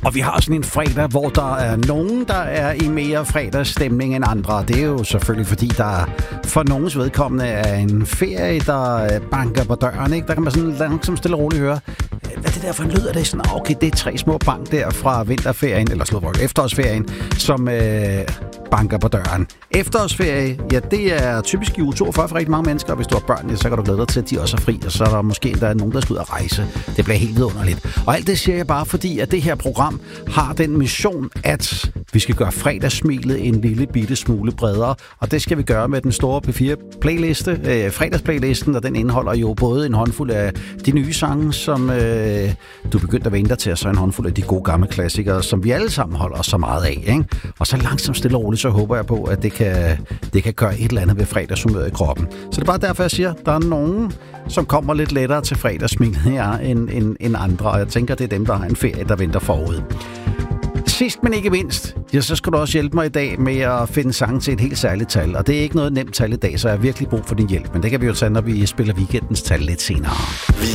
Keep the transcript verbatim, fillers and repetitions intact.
Og vi har sådan en fredag, hvor der er nogen, der er i mere fredagsstemning end andre. Det er jo selvfølgelig, fordi der for nogens vedkommende er en ferie, der banker på døren. Ikke? Der kan man sådan langsomt stille og roligt høre, hvad er det der for en lyd? Er det sådan, okay, det er tre små bank der fra vinterferien, eller slået efterårsferien, som øh, banker på døren. Efterårsferie, ja, det er typisk i uge toogfyrre for rigtig mange mennesker, og hvis du har børn, ja, så kan du glæde dig til, at de også er fri, og så er der måske der er nogen, der skal ud og rejse. Det bliver helt vidunderligt. Og alt det siger jeg bare, fordi at det her program har den mission, at vi skal gøre fredagssmilet en lille bitte smule bredere, og det skal vi gøre med den store P fire playliste, øh, fredagsplaylisten, og den indeholder jo både en håndfuld af de nye sange, som øh, du er begyndt at vente til, og så en håndfuld af de gode gamle klassikere, som vi alle sammen holder så meget af, ikke? Og så langsomt stille og roligt, så håber jeg på, at det kan, det kan gøre et eller andet ved fredagshumøret i kroppen. Så det er bare derfor, jeg siger, at der er nogen, som kommer lidt lettere til fredagssmilet ja, end, end, end andre, og jeg tænker, det er dem, der har en ferie, der venter forud. Sidst, men ikke mindst, ja, så skal du også hjælpe mig i dag med at finde sange til et helt særligt tal. Og det er ikke noget nemt tal i dag, så jeg har virkelig brug for din hjælp. Men det kan vi jo tage, når vi spiller weekendens tal lidt senere.